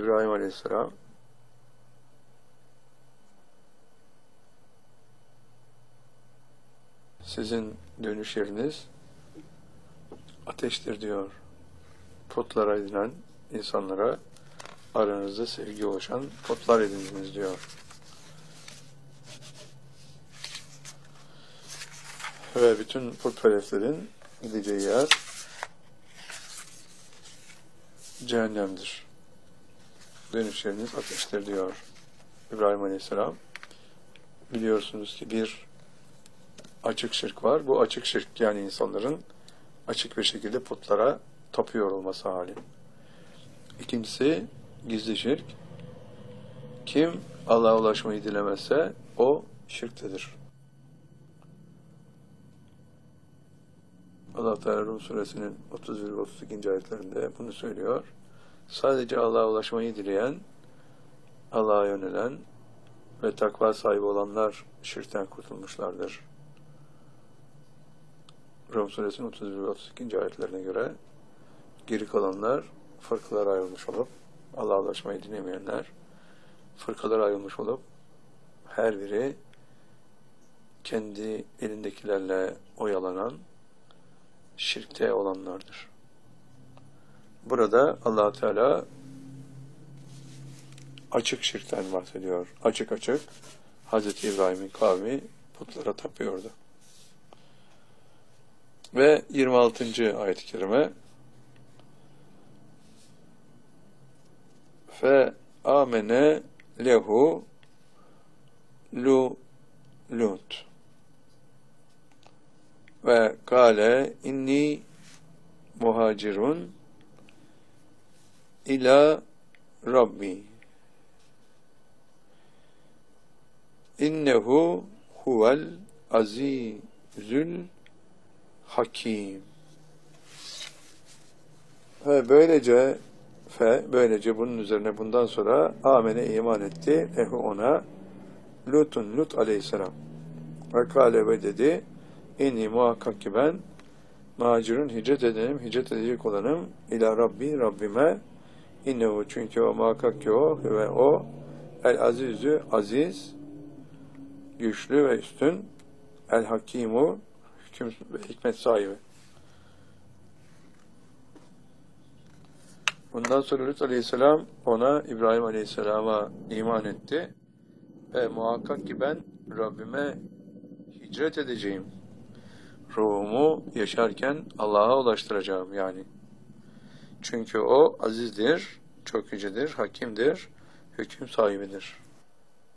İbrahim Aleyhisselam sizin dönüş yeriniz ateştir diyor. Putlara edinen insanlara aranızda sevgi oluşan putlar edindiniz diyor. Ve bütün putperestlerin gideceği yer cehennemdir. Dönüş yeriniz ateştir diyor İbrahim Aleyhisselam. Biliyorsunuz ki bir açık şirk var. Bu açık şirk yani insanların açık bir şekilde putlara tapıyor olması hali. İkincisi gizli şirk. Kim Allah'a ulaşmayı dilemezse o şirktedir. Allah Teala Rum suresinin 31 ve 32. ayetlerinde bunu söylüyor. Sadece Allah'a ulaşmayı dileyen, Allah'a yönelen ve takva sahibi olanlar şirkten kurtulmuşlardır. Rum suresinin 31 ve 32. ayetlerine göre geri kalanlar fırkalara ayrılmış olup Allah'a ulaşmayı dilemeyenler fırkalara ayrılmış olup her biri kendi elindekilerle oyalanan şirkte olanlardır. Burada Allah Teala açık şirkten bahsediyor. Açık açık Hz. İbrahim'in kavmi putlara tapıyordu. Ve 26. ayet-i kerime fe amene lehu Lut ve kâle inni muhacirun ila Rabbi innehu huvel azizül hakim. Ve böylece bunun üzerine bundan sonra amene iman etti lehu ona Lut aleyhisselam ve kâle ve dedi inni muhakkak ki ben macirun hicret edecek olanım ila Rabbi Rabbime innehu çünkü o muhakkak ki o ve o el azizü aziz güçlü ve üstün el hakimu hüküm ve hikmet sahibi. Bundan sonra Lut aleyhisselam ona İbrahim aleyhisselama iman etti ve muhakkak ki ben Rabbime hicret edeceğim. Ruhumu yaşarken Allah'a ulaştıracağım yani. Çünkü o azizdir, çok yücedir, hakimdir, hüküm sahibidir.